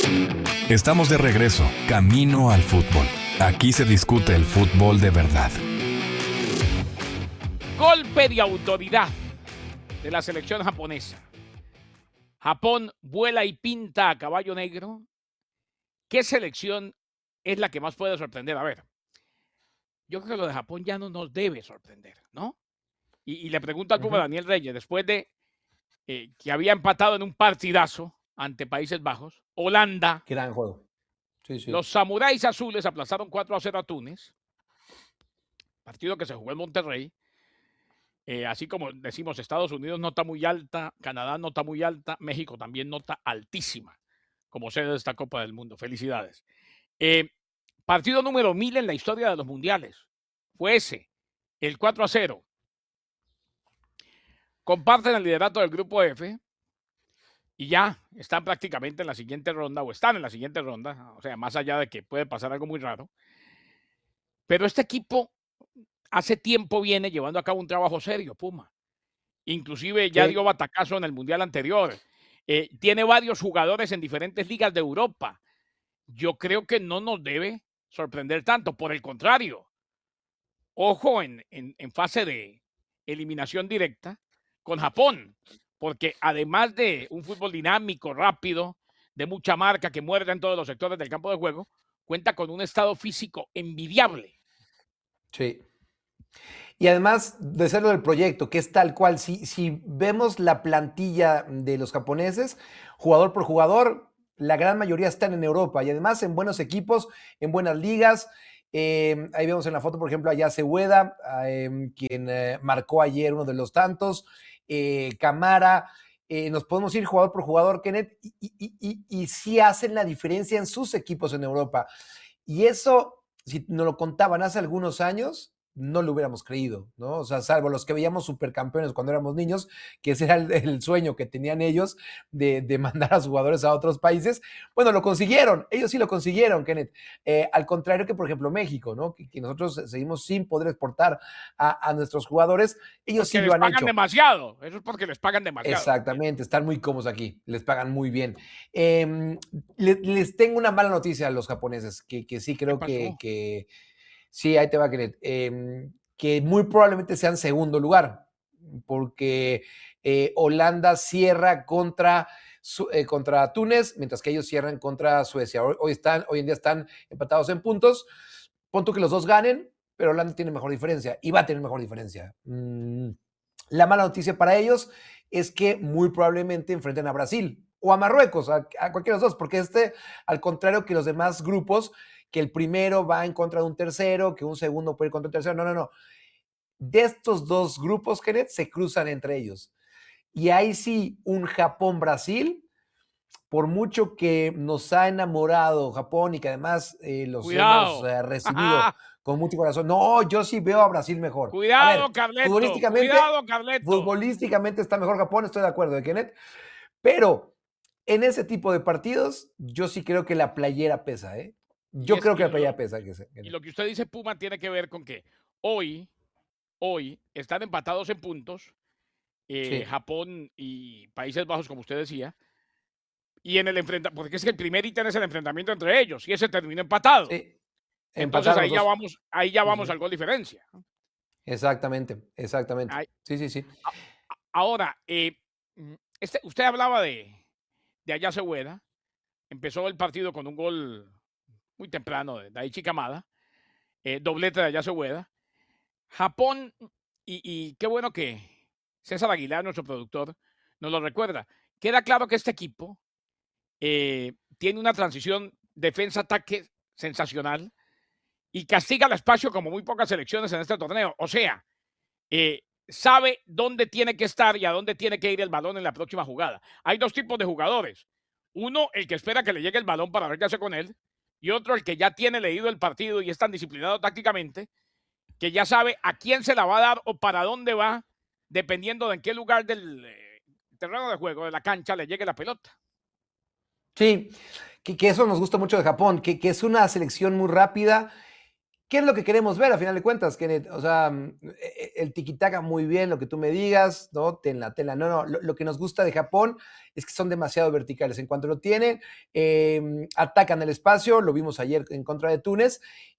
Estamos de regreso, camino al fútbol. Aquí se discute el fútbol de verdad. Golpe de autoridad de la selección japonesa. Japón vuela y pinta a caballo negro. ¿Qué selección es la que más puede sorprender? A ver, yo creo que lo de Japón ya no nos debe sorprender, ¿no? Y le pregunto al Puma Daniel Reyes, después de que había empatado en un partidazo ante Países Bajos, Holanda, Gran juego. Sí, sí. los samuráis azules aplazaron 4-0 a Túnez, partido que se jugó en Monterrey. Así como decimos, Estados Unidos nota muy alta, Canadá nota muy alta, México también nota altísima como sede de esta Copa del Mundo. Felicidades. Partido número 1000 en la historia de los mundiales. Fue ese, el 4-0. Comparten el liderato del grupo F y ya están prácticamente en la siguiente ronda, o están en la siguiente ronda, o sea, más allá de que puede pasar algo muy raro. Pero este equipo hace tiempo viene llevando a cabo un trabajo serio, Puma. Inclusive ya dio batacazo en el Mundial anterior. Tiene varios jugadores en diferentes ligas de Europa. Yo creo que no nos debe sorprender tanto. Por el contrario, ojo en fase de eliminación directa con Japón, porque además de un fútbol dinámico, rápido, de mucha marca, que muerde en todos los sectores del campo de juego, cuenta con un estado físico envidiable. Sí. Y además de serlo del proyecto, que es tal cual, si vemos la plantilla de los japoneses, jugador por jugador, la gran mayoría están en Europa y además en buenos equipos, en buenas ligas. Ahí vemos en la foto, por ejemplo, a Yase Ueda, quien marcó ayer uno de los tantos, Camara. Nos podemos ir jugador por jugador, Kenneth, y sí hacen la diferencia en sus equipos en Europa. Y eso, si nos lo contaban hace algunos años, no lo hubiéramos creído, ¿no? O sea, salvo los que veíamos supercampeones cuando éramos niños, que ese era el sueño que tenían ellos de mandar a sus jugadores a otros países. Bueno, lo consiguieron, ellos sí lo consiguieron, Kenneth. Al contrario que, por ejemplo, México, ¿no? Que nosotros seguimos sin poder exportar a nuestros jugadores, ellos porque sí lo han hecho. Les pagan demasiado, eso es porque les pagan demasiado. Exactamente, están muy cómodos aquí, les pagan muy bien. Les tengo una mala noticia a los japoneses, que sí creo que sí, ahí te va, Kenneth. Que muy probablemente sean segundo lugar, porque Holanda cierra contra Túnez, mientras que ellos cierran contra Suecia. Hoy en día están empatados en puntos. Pon tú que los dos ganen, pero Holanda tiene mejor diferencia y va a tener mejor diferencia. La mala noticia para ellos es que muy probablemente enfrenten a Brasil o a Marruecos, a cualquiera de los dos, porque al contrario que los demás grupos, que el primero va en contra de un tercero, que un segundo puede ir contra un tercero. No. De estos dos grupos, Kenneth, se cruzan entre ellos. Y ahí sí, un Japón-Brasil, por mucho que nos ha enamorado Japón y que además los hemos recibido con mucho corazón. No, yo sí veo a Brasil mejor. Cuidado, Carleto. Futbolísticamente está mejor Japón, estoy de acuerdo, Kenneth. Pero en ese tipo de partidos, yo sí creo que la playera pesa, ¿eh? Yo creo que la playera pesa. Y lo que usted dice, Puma, tiene que ver con que hoy están empatados en puntos, sí. Japón y Países Bajos, como usted decía, y en el enfrentamiento, porque es que el primer ítem es el enfrentamiento entre ellos, y ese terminó empatado. Sí. Entonces ahí ya vamos al gol diferencia. Exactamente. Sí. Ahora, usted hablaba de Ayase Ueda. Empezó el partido con un gol muy temprano de Daichi Kamada, doblete de Ayase Ueda. Japón, y qué bueno que César Aguilar, nuestro productor, nos lo recuerda. Queda claro que este equipo tiene una transición defensa-ataque sensacional y castiga el espacio como muy pocas selecciones en este torneo. O sea, sabe dónde tiene que estar y a dónde tiene que ir el balón en la próxima jugada. Hay dos tipos de jugadores. Uno, el que espera que le llegue el balón para ver qué hace con él, y otro, el que ya tiene leído el partido y es tan disciplinado tácticamente que ya sabe a quién se la va a dar o para dónde va, dependiendo de en qué lugar del terreno de juego, de la cancha, le llegue la pelota. Sí, que eso nos gusta mucho de Japón, que es una selección muy rápida, ¿qué es lo que queremos ver a final de cuentas, Kenneth? O sea, el tiquitaca muy bien, lo que tú me digas, ¿no? Tela, tela. No, lo que nos gusta de Japón es que son demasiado verticales. En cuanto lo tienen, atacan el espacio, lo vimos ayer en contra de Túnez,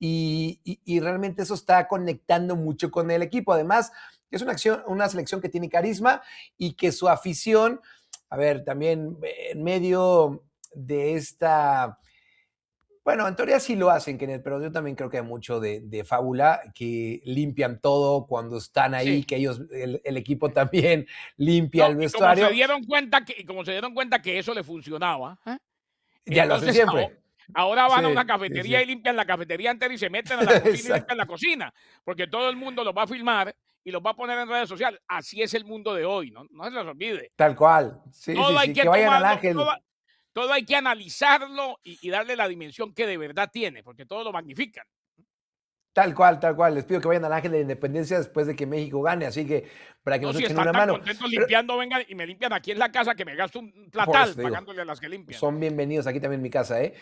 y realmente eso está conectando mucho con el equipo. Además, es una selección que tiene carisma y que su afición, a ver, también en medio de esta bueno, en teoría sí lo hacen, Kenneth, pero yo también creo que hay mucho de fábula, que limpian todo cuando están ahí, Sí. que ellos, el equipo también limpia No, el y como se vestuario. dieron cuenta que, y como se dieron cuenta que eso le funcionaba, Ya lo hacen entonces siempre. ahora van a una Sí, sí, cafetería sí. y limpian la cafetería entera y se meten a la cocina y limpian Exacto. la cocina, porque todo el mundo los va a filmar y los va a poner en redes sociales. Así es el mundo de hoy, ¿no? No se les olvide. Tal cual. Sí, Todo sí, hay sí. que Que vayan al tomarlo, Ángel. todo hay que analizarlo y darle la dimensión que de verdad tiene, porque todo lo magnifican. Tal cual, tal cual. Les pido que vayan al Ángel de la Independencia después de que México gane, así que para que No, nos si echen están una tan mano. contentos Pero limpiando, vengan y me limpian aquí en la casa, que me gasto un por eso platal te digo, pagándole a las que limpian. son bienvenidos aquí también en mi casa, ¿eh?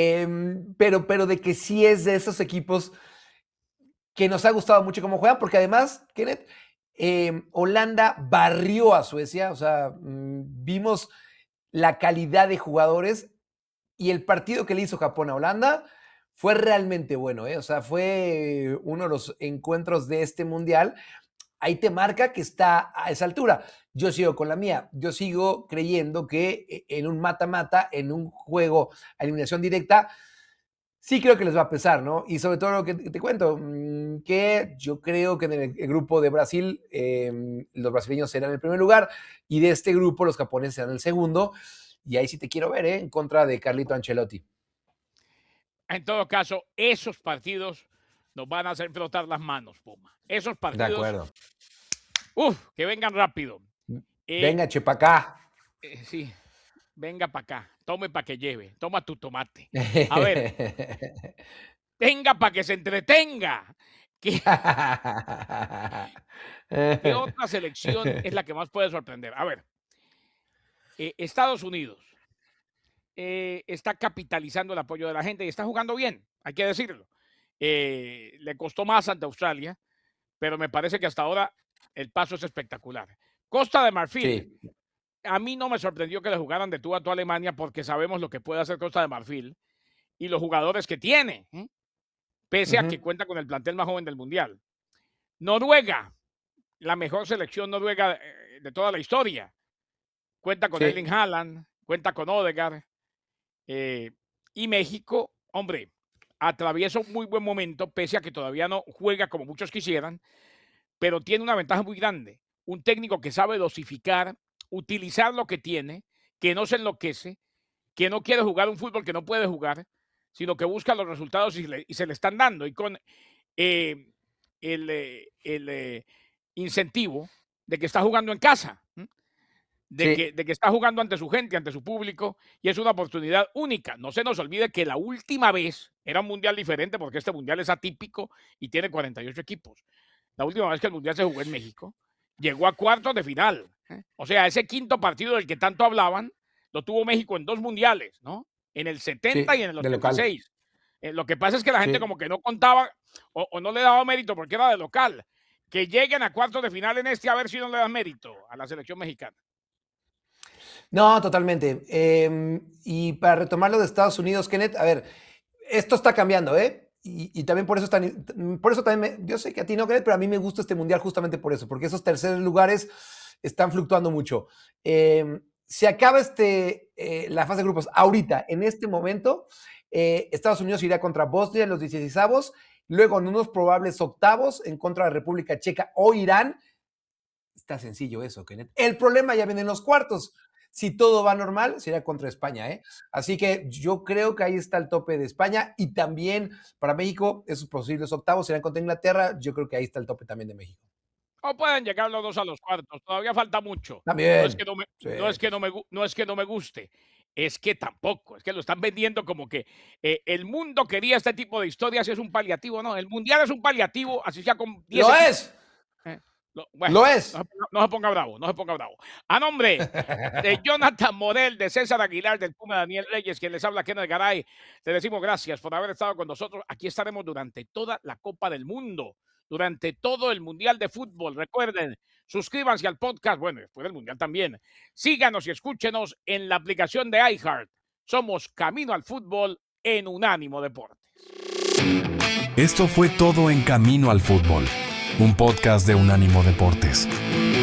Pero de que sí es de esos equipos que nos ha gustado mucho cómo juegan, porque además, Kenneth, Holanda barrió a Suecia, o sea, vimos la calidad de jugadores y el partido que le hizo Japón a Holanda fue realmente bueno, ¿eh? O sea, fue uno de los encuentros de este mundial. Ahí te marca que está a esa altura. Yo sigo con la mía. Yo sigo creyendo que en un mata-mata, en un juego a eliminación directa, sí creo que les va a pesar, ¿no? Y sobre todo lo que te cuento, que yo creo que en el grupo de Brasil, los brasileños serán el primer lugar y de este grupo los japoneses serán el segundo. Y ahí sí te quiero ver, ¿eh? En contra de Carlito Ancelotti. En todo caso, esos partidos nos van a hacer frotar las manos, Puma. Esos De partidos, acuerdo. que vengan rápido. Eh, Venga, Chepacá. sí, venga para acá, tome para que lleve, toma tu tomate. A ver, venga para que se entretenga. ¿Qué, ¿Qué otra selección es la que más puede sorprender? A ver, Estados Unidos está capitalizando el apoyo de la gente y está jugando bien, hay que decirlo. Le costó más ante Australia, pero me parece que hasta ahora el paso es espectacular. Costa de Marfil, Sí, a mí no me sorprendió que le jugaran de tú a Alemania porque sabemos lo que puede hacer Costa de Marfil y los jugadores que tiene, pese a ujú, que cuenta con el plantel más joven del Mundial. Noruega, la mejor selección noruega de toda la historia. Cuenta con sí, Erling Haaland, cuenta con Odegaard. Y México, hombre, atraviesa un muy buen momento, pese a que todavía no juega como muchos quisieran, pero tiene una ventaja muy grande. Un técnico que sabe dosificar, utilizar lo que tiene, que no se enloquece, que no quiere jugar un fútbol que no puede jugar, sino que busca los resultados y se le están dando. Y con eh, el incentivo de que está jugando en casa, sí, de que está jugando ante su gente, ante su público, y es una oportunidad única. No se nos olvide que la última vez era un mundial diferente, porque este mundial es atípico y tiene 48 equipos. La última vez que el mundial se jugó en México, llegó a cuartos de final. O sea, ese quinto partido del que tanto hablaban, lo tuvo México en dos mundiales, ¿no? En el 70 y sí, en el de local. 86. Lo que pasa es que la gente Sí. como que no contaba o no le daba mérito porque era de local. Que lleguen a cuartos de final en este, a ver si no le dan mérito a la selección mexicana. No, totalmente. Y para retomar lo de Estados Unidos, Kenneth, a ver, esto está cambiando, ¿eh? Y también por eso por eso también, yo sé que a ti no, Kenneth, pero a mí me gusta este mundial justamente por eso, porque esos terceros lugares están fluctuando mucho. Se acaba la fase de grupos ahorita, en este momento, Estados Unidos irá contra Bosnia en los 16avos, luego en unos probables octavos en contra de República Checa o Irán. Está sencillo eso, Kenneth. El problema ya viene en los cuartos. Si todo va normal, será contra España, ¿eh? Así que yo creo que ahí está el tope de España y también para México, esos posibles octavos serán contra Inglaterra. Yo creo que ahí está el tope también de México. O pueden llegar los dos a los cuartos, todavía falta mucho. No es que También. no me, Sí, no es que no me, no es que no me guste, es que tampoco, es que lo están vendiendo como que el mundo quería este tipo de historias y es un paliativo. No, el mundial es un paliativo, así sea con 10 ¡lo equipos. es! ¿eh? Bueno, Lo es. no se ponga bravo, no se ponga bravo. A nombre de Jonathan Morel, de César Aguilar, del Puma Daniel Reyes, quien les habla, Kenneth Garay, le decimos gracias por haber estado con nosotros. Aquí estaremos durante toda la Copa del Mundo, durante todo el Mundial de Fútbol. Recuerden, suscríbanse al podcast, bueno, después del Mundial también. Síganos y escúchenos en la aplicación de iHeart. Somos Camino al Fútbol en Unánimo Deportes. Esto fue todo en Camino al Fútbol, un podcast de Unánimo Deportes.